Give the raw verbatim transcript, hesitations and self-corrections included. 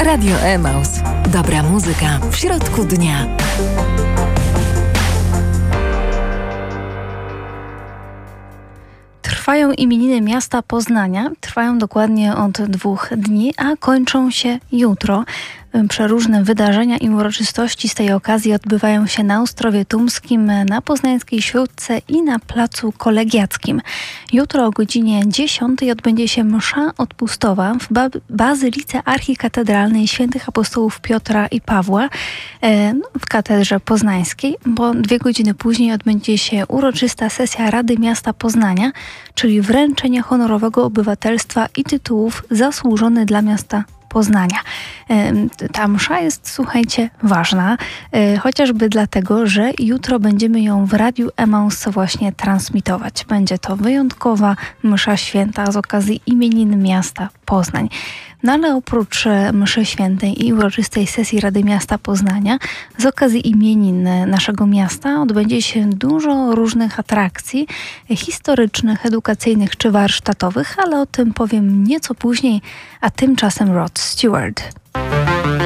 Radio Emaus. Dobra muzyka w środku dnia. Trwają imieniny miasta Poznania. Trwają dokładnie od dwóch dni, a kończą się jutro. Przeróżne wydarzenia i uroczystości z tej okazji odbywają się na Ostrowie Tumskim, na Poznańskiej Śródce i na Placu Kolegiackim. Jutro o godzinie dziesiątej odbędzie się msza odpustowa w ba- Bazylice Archikatedralnej Świętych Apostołów Piotra i Pawła e, w Katedrze Poznańskiej, bo dwie godziny później odbędzie się uroczysta sesja Rady Miasta Poznania, czyli wręczenie honorowego obywatelstwa i tytułów zasłużony dla miasta Poznania. Ta msza jest, słuchajcie, ważna, chociażby dlatego, że jutro będziemy ją w Radiu Emaus właśnie transmitować. Będzie to wyjątkowa msza święta z okazji imienin miasta Poznań. No ale oprócz mszy świętej i uroczystej sesji Rady Miasta Poznania, z okazji imienin naszego miasta odbędzie się dużo różnych atrakcji historycznych, edukacyjnych czy warsztatowych, ale o tym powiem nieco później, a tymczasem Rod Stewart.